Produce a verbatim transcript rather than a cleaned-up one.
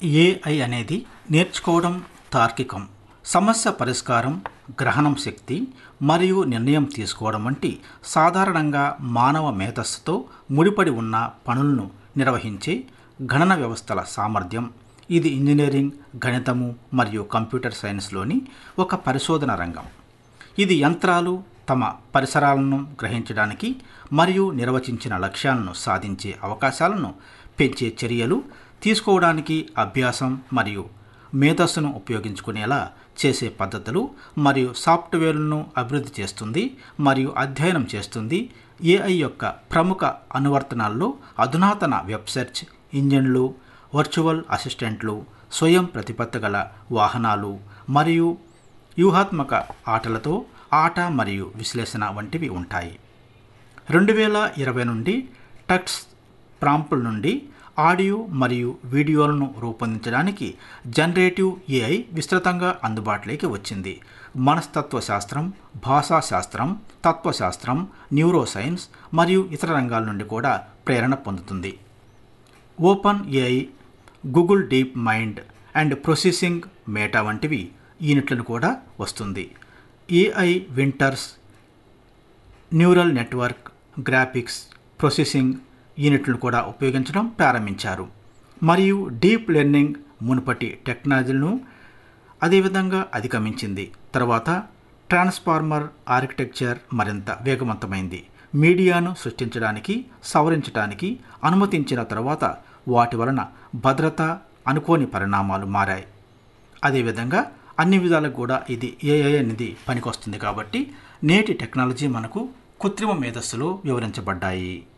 AI అనేది నేర్చుకోవడం, తార్కికం, సమస్య పరిష్కారం, గ్రహణం శక్తి మరియు నిర్ణయం తీసుకోవడం వంటి సాధారణంగా మానవ మేధస్సుతో ముడిపడి ఉన్న పనులను నిర్వహించే గణన వ్యవస్థల సామర్థ్యం. ఇది ఇంజనీరింగ్, గణితము మరియు కంప్యూటర్ సైన్స్లోని ఒక పరిశోధన రంగం. ఇది యంత్రాలు తమ పరిసరాలను గ్రహించడానికి మరియు నిర్వచించిన లక్ష్యాలను సాధించే అవకాశాలను పెంచే చర్యలు తీసుకోవడానికి అభ్యాసం మరియు మేధస్సును ఉపయోగించుకునేలా చేసే పద్ధతులు మరియు సాఫ్ట్వేర్లను అభివృద్ధి చేస్తుంది మరియు అధ్యయనం చేస్తుంది. ఏఐ యొక్క ప్రముఖ అనువర్తనాల్లో అధునాతన వెబ్ సెర్చ్ ఇంజిన్లు, వర్చువల్ అసిస్టెంట్లు, స్వయం ప్రతిపత్తి గల వాహనాలు మరియు వ్యూహాత్మక ఆటలతో ఆట మరియు విశ్లేషణ వంటివి ఉంటాయి. రెండు వేల ఇరవై నుండి టెక్స్ట్ ప్రాంప్ట్ల నుండి ఆడియో మరియు వీడియోలను రూపొందించడానికి జనరేటివ్ ఏఐ విస్తృతంగా అందుబాటులోకి వచ్చింది. మనస్తత్వ శాస్త్రం, భాషా శాస్త్రం, తత్వశాస్త్రం, న్యూరోసైన్స్ మరియు ఇతర రంగాల నుండి కూడా ప్రేరణ పొందుతుంది. Open AI, Google deep mind and processing మేటా వంటివి యూనిట్లను కూడా వస్తుంది. AI winters neural network, graphics processing యూనిట్లను కూడా ఉపయోగించడం ప్రారంభించారు మరియు డీప్ లెర్నింగ్ మునుపటి టెక్నాలజీలను అదేవిధంగా అధిగమించింది. తర్వాత ట్రాన్స్ఫార్మర్ ఆర్కిటెక్చర్ మరింత వేగవంతమైంది. మీడియాను సృష్టించడానికి, సవరించడానికి అనుమతించిన తర్వాత వాటి వలన భద్రత, అనుకోని పరిణామాలు మారాయి. అదేవిధంగా అన్ని విధాలకు కూడా ఇది ఏఐ అనేది పనికొస్తుంది. కాబట్టి నేటి టెక్నాలజీ మనకు కృత్రిమ మేధస్సులో వివరించబడ్డాయి.